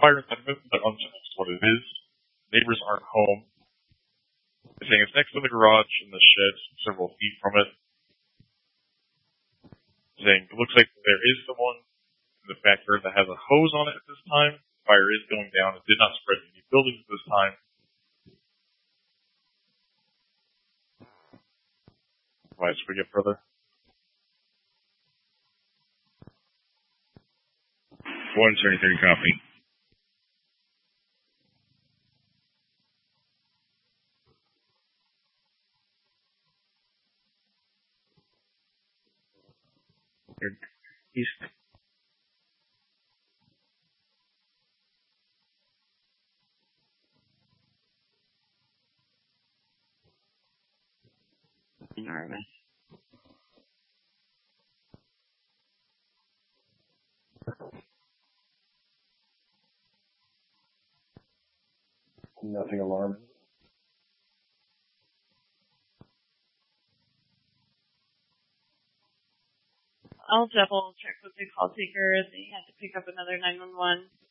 fire inside of it, but uncertain what it is. Neighbors aren't home. They're saying it's next to the garage and the shed, several feet from it. Saying it looks like there is someone in the backyard that has a hose on it at this time. Fire is going down. It did not spread to any buildings at this time. Why should we get further? One 30 copy. East. Alright. Nothing alarming. I'll double check with the call taker. They had to pick up another 911.